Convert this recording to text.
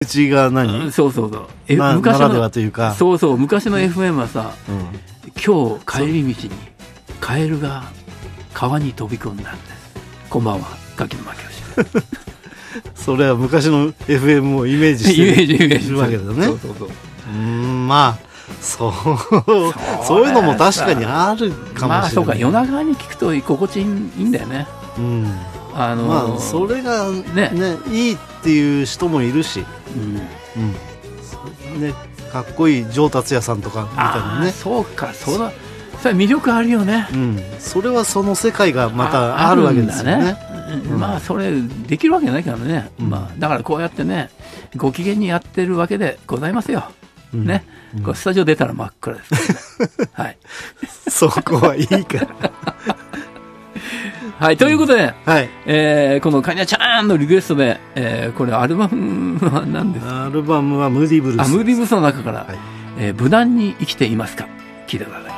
うちが何、 そうそうそう。 昔ならではというか。 そうそう。昔の FM はさ、今日帰り道にカエルが川に飛び込んだんです。こんばんは、柿沼教師。 それは昔の FM をイメージしてるわけだね。 そうそうそう。 まあそういうのも確かにあるかもしれない。 まあそうか、夜中に聞くと心地いいんだよね。 まあそれがねいいっていう人もいるし、ね、かっこいい上達也さんとかみたいなね。 そうか、それは魅力あるよね。 それはその世界がまたあるわけですよね。 まあそれできるわけないからね。まあだからこうやってね、ご機嫌にやってるわけでございますよ。ね、スタジオ出たら真っ暗です。はい。 そこはいいから。 はい、ということで、このカニャちゃんのリクエストで、これアルバムは何ですか？ アルバムはムーディーブルース。 ムーディーブルースの中から、無難に生きていますか？聞いてください。